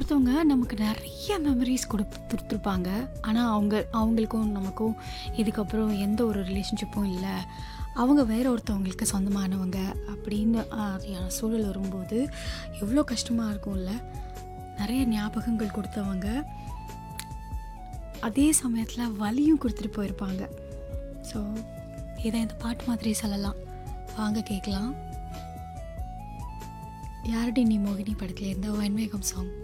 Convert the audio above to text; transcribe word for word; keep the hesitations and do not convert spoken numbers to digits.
ஒருத்தவங்க நமக்கு நிறைய மெமரிஸ் கொடுத்து கொடுத்துருப்பாங்க. ஆனால் அவங்க அவங்களுக்கும் நமக்கும் இதுக்கப்புறம் எந்த ஒரு ரிலேஷன்ஷிப்பும் இல்லை, அவங்க வேற ஒருத்தவங்களுக்கு சொந்தமானவங்க அப்படின்னு மாதிரியான சூழல் வரும்போது எவ்வளோ கஷ்டமாக இருக்கும்ல. நிறைய ஞாபகங்கள் கொடுத்தவங்க அதே சமயத்தில் வலியும் கொடுத்துட்டு போயிருப்பாங்க. ஸோ இதை இந்த பாட்டு மாதிரி சொல்லலாம். வாங்க கேட்கலாம். யாரடி நீ மோகினி படத்துல இருந்த வெண்மேகம் சாங்.